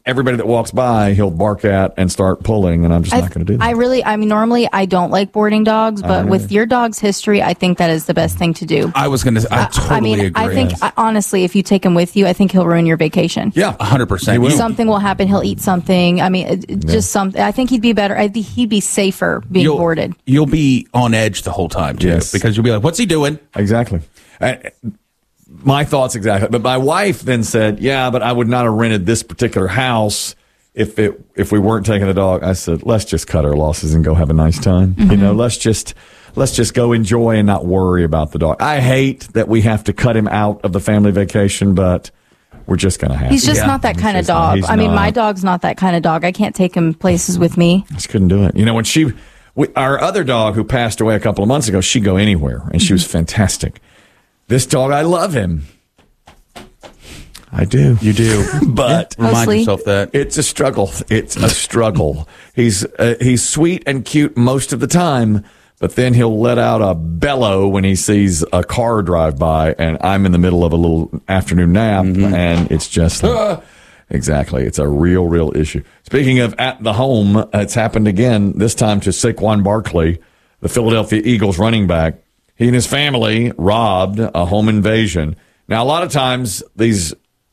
everybody that walks by, he'll bark at and start pulling, and I'm just not going to do that. Normally I don't like boarding dogs, but with your dog's history, I think that is the best thing to do. I totally agree. I think, honestly, if you take him with you, I think he'll ruin your vacation. Yeah, 100%. Something will happen. He'll eat something. I mean, just something. I think he'd be better. I think he'd be safer being boarded. You'll be on edge the whole time, too, because you'll be like, what's he doing? Exactly. My thoughts exactly. But my wife then said, yeah, but I would not have rented this particular house if we weren't taking the dog. I said, let's just cut our losses and go have a nice time. Mm-hmm. Let's just go enjoy and not worry about the dog. I hate that we have to cut him out of the family vacation, but we're just going to have to. He's just not that kind of dog. My dog's not that kind of dog. I can't take him places with me. I just couldn't do it. When our other dog who passed away a couple of months ago, she'd go anywhere, and she was fantastic. This dog, I love him. I do. You do. But remind yourself that. It's a struggle. It's a struggle. He's sweet and cute most of the time, but then he'll let out a bellow when he sees a car drive by, and I'm in the middle of a little afternoon nap, and it's just exactly. It's a real issue. Speaking of at the home, it's happened again, this time to Saquon Barkley, the Philadelphia Eagles running back. He and his family robbed a home invasion. Now, a lot of times these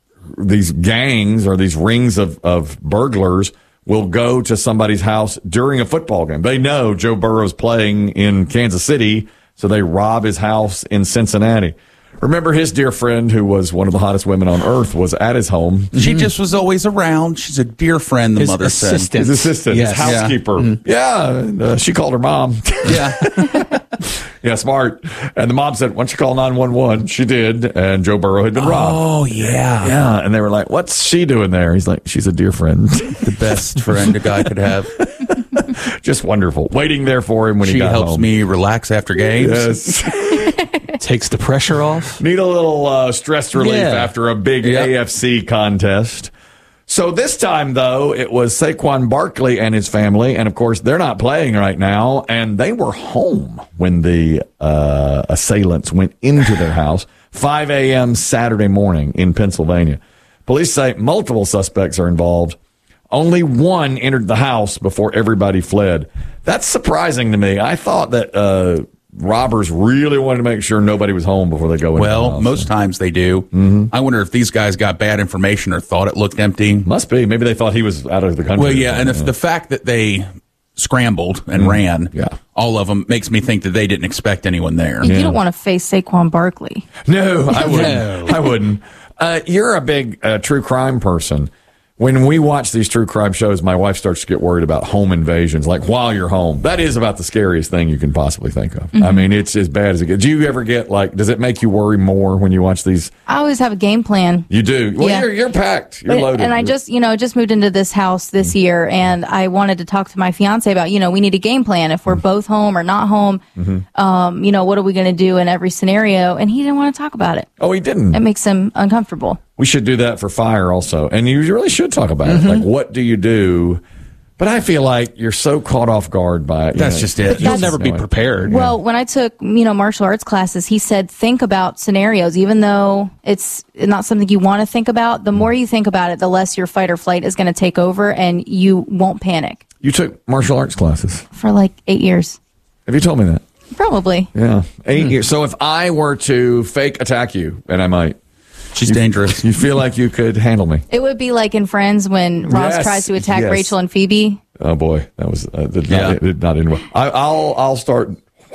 gangs or these rings of burglars will go to somebody's house during a football game. They know Joe Burrow's playing in Kansas City, so they rob his house in Cincinnati. Remember, his dear friend, who was one of the hottest women on earth, was at his home. She just was always around. She's a dear friend, the mother said. His assistant, his housekeeper. Yeah, and, she called her mom. Yeah. Yeah, smart. And the mom said, why don't you call 911? She did, and Joe Burrow had been robbed. Oh, yeah. Yeah, and they were like, what's she doing there? He's like, she's a dear friend. The best friend a guy could have. Just wonderful. Waiting there for him when he got home. She helps me relax after games. Yes. Takes the pressure off. Need a little stress relief after a big AFC contest. So this time, though, it was Saquon Barkley and his family, and of course, they're not playing right now, and they were home when the assailants went into their house, 5 a.m. Saturday morning in Pennsylvania. Police say multiple suspects are involved. Only one entered the house before everybody fled. That's surprising to me. I thought that robbers really wanted to make sure nobody was home before they go in. Well, most times they do. Mm-hmm. I wonder if these guys got bad information or thought it looked empty. Must be. Maybe they thought he was out of the country. Well, yeah, and if the fact that they scrambled and ran, all of them, makes me think that they didn't expect anyone there. You don't want to face Saquon Barkley. No, I wouldn't. I wouldn't. You're a big true crime person. When we watch these true crime shows, my wife starts to get worried about home invasions, like while you're home. That is about the scariest thing you can possibly think of. Mm-hmm. I mean, it's as bad as it gets. Do you ever get, does it make you worry more when you watch these? I always have a game plan. You do? Well, you're packed. You're loaded. And I just moved into this house this year, and I wanted to talk to my fiance about, we need a game plan. If we're both home or not home, what are we going to do in every scenario? And he didn't want to talk about it. Oh, he didn't? It makes him uncomfortable. We should do that for fire also. And you really should talk about it. Like, what do you do? But I feel like you're so caught off guard by it. That's just it. You'll never be prepared. Well, when I took, martial arts classes, he said, think about scenarios, even though it's not something you want to think about. The more you think about it, the less your fight or flight is going to take over and you won't panic. You took martial arts classes? For 8 years. Have you told me that? Probably. Yeah. 8 years. So if I were to fake attack you, and I might. She's dangerous. You feel like you could handle me? It would be like in Friends when Ross tries to attack Rachel and Phoebe. Oh boy, that was did not end well. I'll start.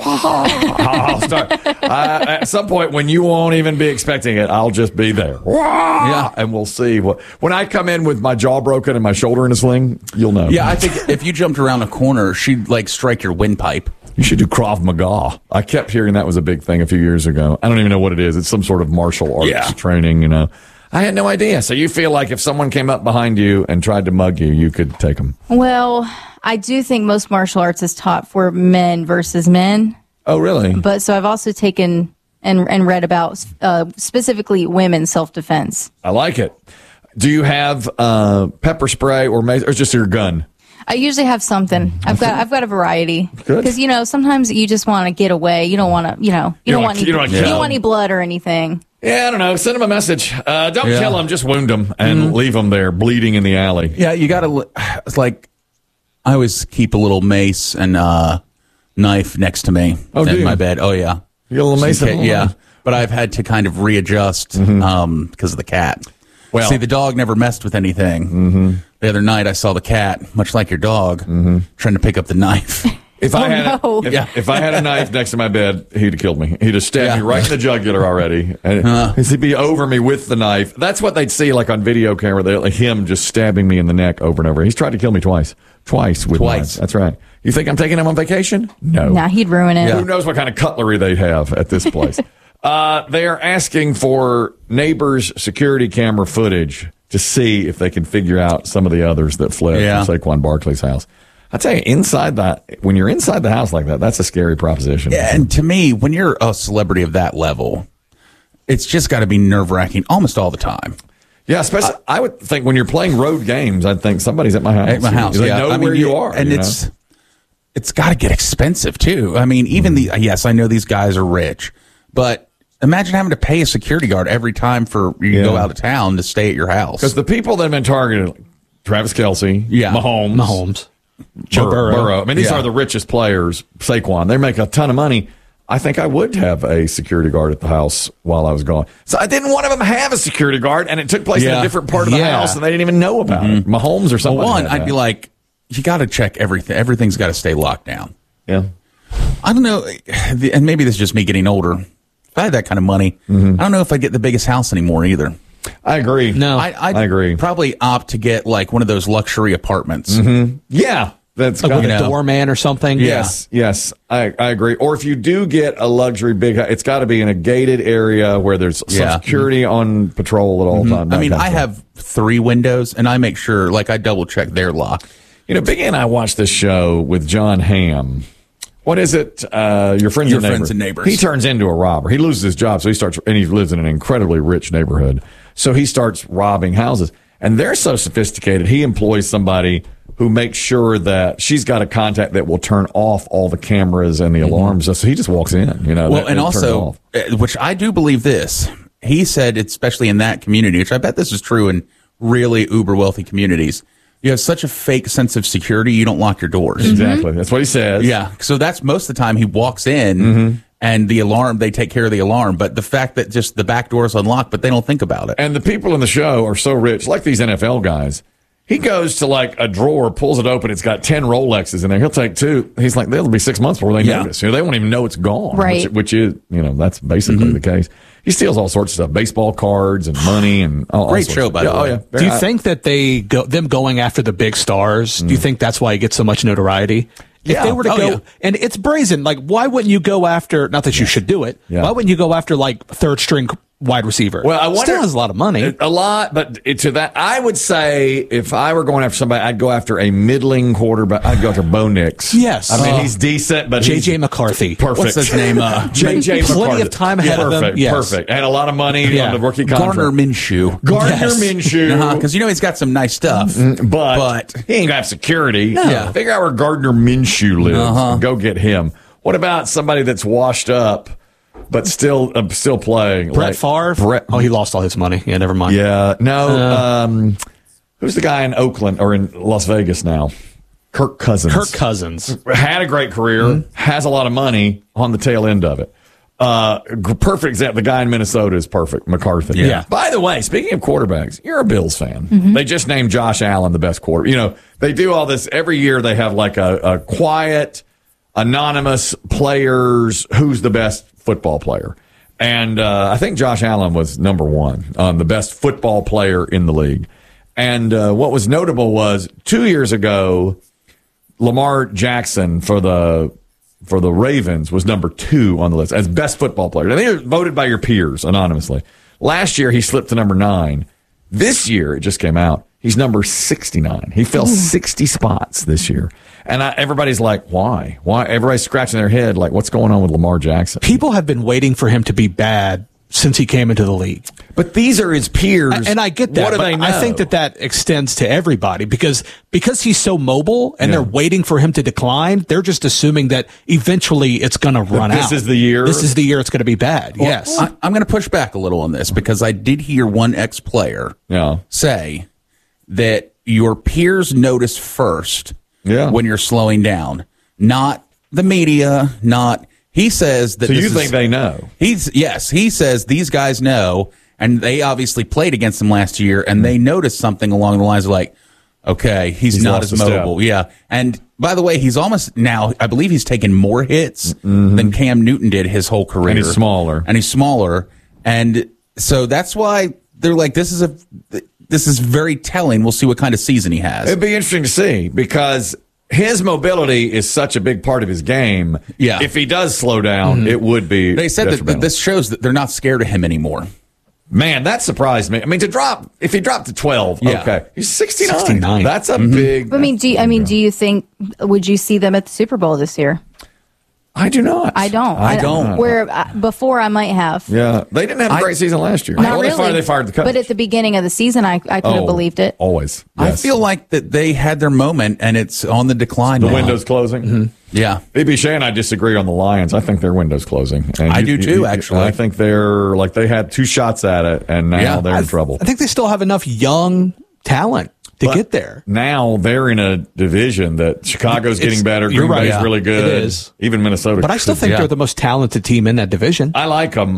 I'll start at some point when you won't even be expecting it. I'll just be there. Yeah, and we'll see when I come in with my jaw broken and my shoulder in a sling. You'll know. Yeah, I think if you jumped around a corner, she'd strike your windpipe. You should do Krav Maga. I kept hearing that was a big thing a few years ago. I don't even know what it is. It's some sort of martial arts training, I had no idea. So you feel like if someone came up behind you and tried to mug you, you could take them? Well, I do think most martial arts is taught for men versus men. Oh, really? But so I've also taken and read about specifically women's self-defense. I like it. Do you have pepper spray or mace, or just your gun? I usually have something. I've got a variety. Good. Because sometimes you just want to get away. You don't want to. You don't want any blood or anything. Yeah, I don't know. Send him a message. Don't kill him. Just wound him and leave him there bleeding in the alley. Yeah, you got to. It's like I always keep a little mace and knife next to me in my bed. Oh yeah, You got a little mace. Yeah, but I've had to kind of readjust because of the cat. Well, see, the dog never messed with anything. The other night, I saw the cat, much like your dog, trying to pick up the knife. If I had a knife next to my bed, he'd have killed me. He'd have stabbed me right in the jugular already. And he'd be over me with the knife. That's what they'd see like on video camera. Like him just stabbing me in the neck over and over. He's tried to kill me twice. Twice with knives. That's right. You think I'm taking him on vacation? No. Nah, he'd ruin it. Yeah. Who knows what kind of cutlery they'd have at this place. They are asking for neighbors' security camera footage to see if they can figure out some of the others that fled from Saquon Barkley's house. I tell you, when you're inside the house like that, that's a scary proposition. Yeah, and to me, when you're a celebrity of that level, it's just got to be nerve-wracking almost all the time. Yeah, especially I would think when you're playing road games, I'd think somebody's at my house. At my house, they know where you are, and it's got to get expensive too. I mean, even yes, I know these guys are rich, but imagine having to pay a security guard every time you go out of town to stay at your house. Because the people that have been targeted, Travis Kelce, Mahomes, Joe Burrow. I mean, these are the richest players. Saquon, they make a ton of money. I think I would have a security guard at the house while I was gone. So I didn't one of them have a security guard, and it took place in a different part of the house, and they didn't even know about it. Mahomes or something. Well, I'd be like, you got to check everything. Everything's got to stay locked down. Yeah. I don't know, and maybe this is just me getting older. If I had that kind of money, I don't know if I'd get the biggest house anymore either. I agree. No, I agree. Probably opt to get like one of those luxury apartments. Yeah. That's like with a doorman or something. Yes, I agree. Or if you do get a luxury big house, it's got to be in a gated area where there's some security on patrol at all times. I mean, I have 3 windows, and I make sure, like, I double check their lock. You know, Big A and I watched this show with John Hamm. What is it? Your Friends and Neighbors. He turns into a robber. He loses his job, so he lives in an incredibly rich neighborhood. So he starts robbing houses, and they're so sophisticated. He employs somebody who makes sure that she's got a contact that will turn off all the cameras and the alarms. So he just walks in, Well, and also, which I do believe this, he said, especially in that community, which I bet this is true in really uber wealthy communities, you have such a fake sense of security, you don't lock your doors. Exactly. That's what he says. Yeah. So that's most of the time he walks in and the alarm, they take care of the alarm. But the fact that just the back door is unlocked, but they don't think about it. And the people in the show are so rich, like these NFL guys. He goes to like a drawer, pulls it open. It's got 10 Rolexes in there. He'll take 2. He's like, they'll be 6 months before they notice. They won't even know it's gone. Right. Which is, that's basically the case. He steals all sorts of stuff, baseball cards and money and all Great show, by the way. Yeah. Do you think that them going after the big stars, do you think that's why he gets so much notoriety? If they were to go, and it's brazen, like, why wouldn't you go after, not that you should do it, why wouldn't you go after, like, third string wide receiver? Well, I wonder, still has a lot of money. A lot, but to that, I would say if I were going after somebody, I'd go after a middling quarterback. I'd go after Bo Nix. Yes. I mean, he's decent, but J.J. McCarthy. Perfect. What's his name? J.J. McCarthy. Plenty of time ahead of him. Yes. Perfect. Had a lot of money on the rookie contract. Gardner Minshew. Minshew. Because he's got some nice stuff. But he ain't got security. No. Yeah. Figure out where Gardner Minshew lives and go get him. What about somebody that's washed up but still playing? Brett Favre? He lost all his money. Yeah, never mind. Yeah. No. Who's the guy in Oakland or in Las Vegas now? Kirk Cousins. Kirk Cousins. Had a great career, has a lot of money on the tail end of it. Perfect example. The guy in Minnesota is perfect. McCarthy. Yeah. By the way, speaking of quarterbacks, you're a Bills fan. They just named Josh Allen the best quarterback. They do all this every year. They have like a quiet, anonymous players. Who's the best football player? And I think Josh Allen was number 1 on the best football player in the league. And what was notable was 2 years ago, Lamar Jackson for the Ravens was number 2 on the list as best football player. I think it was voted by your peers anonymously. Last year, he slipped to number 9. This year, it just came out, he's number 69. He fell 60 spots this year. And everybody's like, why? Why? Everybody's scratching their head like, what's going on with Lamar Jackson? People have been waiting for him to be bad since he came into the league. But these are his peers. And I get that. What do but they know? I think that extends to everybody because he's so mobile and they're waiting for him to decline. They're just assuming that eventually it's going to run out. This is the year? This is the year it's going to be bad. Well, yes. I'm going to push back a little on this because I did hear one ex-player say that your peers notice first when you're slowing down, not the media, not... He says that... So you think they know? He says these guys know, and they obviously played against him last year, and they noticed something along the lines of like, okay, he's not as mobile. Yeah. And by the way, he's almost now, I believe he's taken more hits than Cam Newton did his whole career. And he's smaller. And so that's why they're like, this is very telling. We'll see what kind of season he has. It'd be interesting to see because his mobility is such a big part of his game. Yeah. If he does slow down, it would be. They said that this shows that they're not scared of him anymore. Man, that surprised me. I mean, if he dropped to 12, okay. He's 69. 69. That's a big. I mean, do you think, would you see them at the Super Bowl this year? I do not. I don't. I don't. Where before I might have. Yeah. They didn't have a great season last year. Not really. They fired the coach. But at the beginning of the season, I could have believed it. Always. I Yes. feel like that they had their moment and it's on the decline The now. window's closing. Yeah. BB Shea and I disagree on the Lions. I think their window's closing. And I do too, actually. I think they're like they had 2 shots at it, and now they're in trouble. I think they still have enough young talent to get there. Now they're in a division that Chicago's getting better. You're Green right, Bay's really good. It is. Even Minnesota. But I still think they're the most talented team in that division. I like them.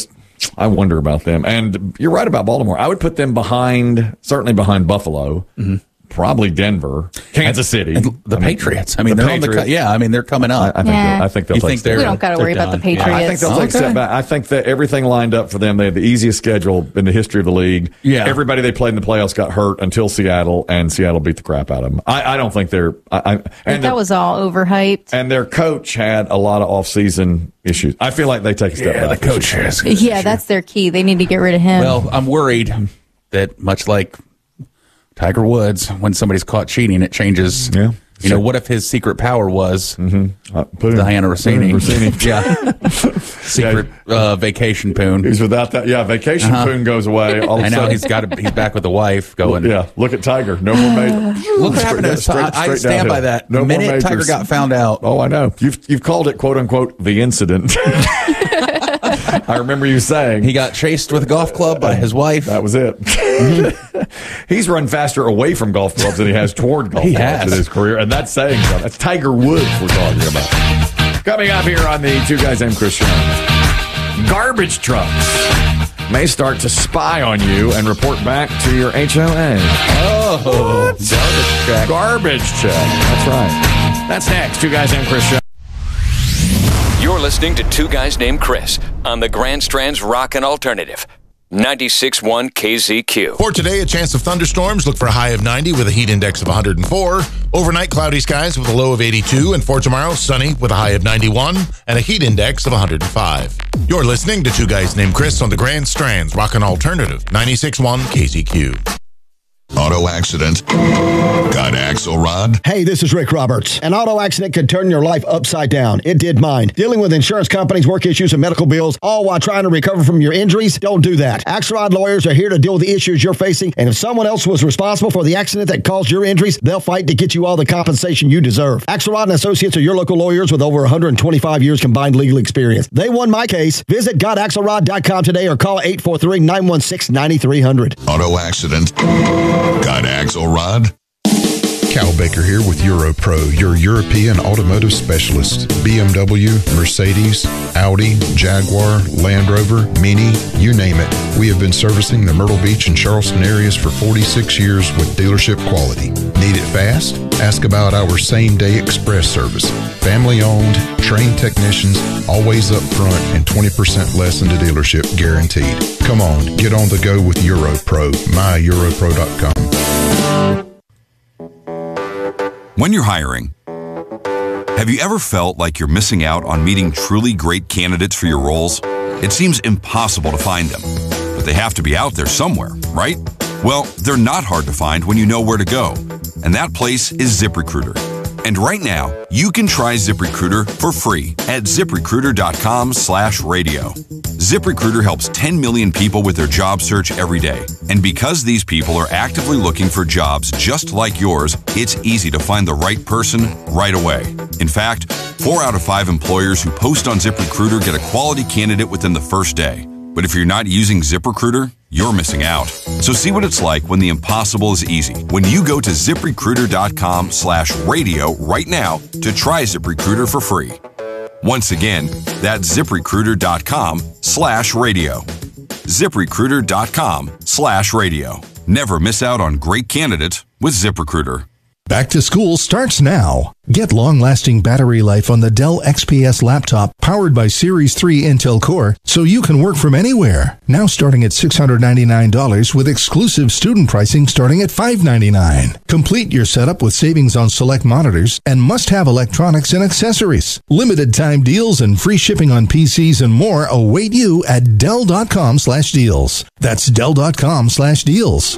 I wonder about them. And you're right about Baltimore. I would put them certainly behind Buffalo. Probably Denver, Kansas City, And the Patriots. I mean, they're Patriots. I mean, they're coming up. I think they'll You take think steps We they're- don't got to worry about the done. Patriots. I think they'll take a step back. I think that everything lined up for them. They had the easiest schedule in the history of the league. Yeah. Everybody they played in the playoffs got hurt until Seattle, and Seattle beat the crap out of them. I don't think they're. And that was all overhyped. And their coach had a lot of off-season issues. I feel like they take a step back. the coach has. Yeah, that's their key. They need to get rid of him. Well, I'm worried that much like Tiger Woods, when somebody's caught cheating, it changes. Yeah. You know, what if his secret power was Poon. Diana Rossini? Rossini. Yeah. Secret vacation poon. He's without that. Yeah, vacation Poon goes away. All of a And now sudden, he's back with the wife going. Yeah, look at Tiger. No more majors. Look what happened to I stand by that. No The more minute Tiger majors. got found out. Oh, I know. You've called it, quote unquote, the incident. I remember you saying He got chased with a golf club by his wife. that was it. He's run faster away from golf clubs than he has toward golf clubs has. in his career, and that's saying something. That's Tiger Woods we're talking about. Coming up here on the Two Guys Named Chris Show, garbage trucks may start to spy on you and report back to your HOA. Oh, garbage check. Garbage check. That's right. That's next. Two Guys Named Chris Show. You're listening to Two Guys Named Chris on the Grand Strand's Rockin' Alternative. 96.1 KZQ. For today, a chance of thunderstorms. Look for a high of 90 with a heat index of 104. Overnight, cloudy skies with a low of 82. And for tomorrow, sunny with a high of 91 and a heat index of 105. You're listening to Two Guys Named Chris on the Grand Strand's Rockin' Alternative. 96.1 KZQ. Auto accident. Got Axelrod? Hey, this is Rick Roberts. An auto accident could turn your life upside down. It did mine. Dealing with insurance companies, work issues, and medical bills, all while trying to recover from your injuries? Don't do that. Axelrod lawyers are here to deal with the issues you're facing, and if someone else was responsible for the accident that caused your injuries, they'll fight to get you all the compensation you deserve. Axelrod and Associates are your local lawyers with over 125 years combined legal experience. They won my case. Visit GotAxelrod.com today or call 843-916-9300. Auto accident. Got Axelrod? Cal Baker here with Europro, your European automotive specialist. BMW, Mercedes, Audi, Jaguar, Land Rover, Mini, you name it. We have been servicing the Myrtle Beach and Charleston areas for 46 years with dealership quality. Need it fast? Ask about our same-day express service. Family-owned, trained technicians, always up front, and 20% less than the dealership guaranteed. Come on, get on the go with Europro, myeuropro.com. When you're hiring, have you ever felt like you're missing out on meeting truly great candidates for your roles? It seems impossible to find them, but they have to be out there somewhere, right? Well, they're not hard to find when you know where to go, and that place is ZipRecruiter. And right now, you can try ZipRecruiter for free at ZipRecruiter.com/radio. ZipRecruiter helps 10 million people with their job search every day. And because these people are actively looking for jobs just like yours, it's easy to find the right person right away. In fact, 4 out of 5 employers who post on ZipRecruiter get a quality candidate within the first day. But if you're not using ZipRecruiter, you're missing out. So see what it's like when the impossible is easy. When you go to ZipRecruiter.com/radio right now to try ZipRecruiter for free. Once again, that's ZipRecruiter.com/radio. ZipRecruiter.com/radio. Never miss out on great candidates with ZipRecruiter. Back to school starts now. Get long-lasting battery life on the Dell XPS laptop powered by Series 3 Intel Core so you can work from anywhere. Now starting at $699 with exclusive student pricing starting at $599. Complete your setup with savings on select monitors and must-have electronics and accessories. Limited time deals and free shipping on PCs and more await you at Dell.com/deals. That's Dell.com/deals.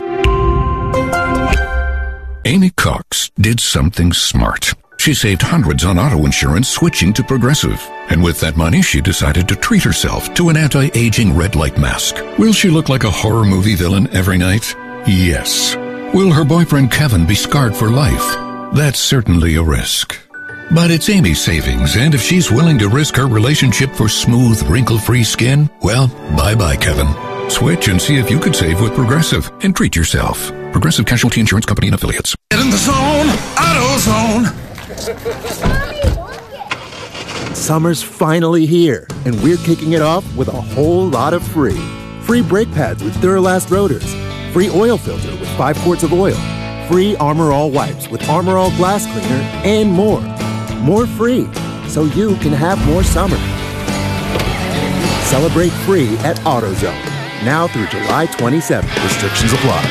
Amy Cox did something smart. She saved hundreds on auto insurance switching to Progressive. And with that money, she decided to treat herself to an anti-aging red light mask. Will she look like a horror movie villain every night? Yes. Will her boyfriend Kevin be scarred for life? That's certainly a risk. But it's Amy's savings, and if she's willing to risk her relationship for smooth, wrinkle-free skin, well, bye-bye, Kevin. Switch and see if you could save with Progressive and treat yourself. Progressive Casualty Insurance Company and Affiliates. Get in the zone, AutoZone. Summer's finally here, and we're kicking it off with a whole lot of free. Free brake pads with Duralast rotors. Free oil filter with 5 quarts of oil. Free Armor All wipes with Armor All glass cleaner, and more. More free, so you can have more summer. Celebrate free at AutoZone. Now through July 27th. Restrictions apply.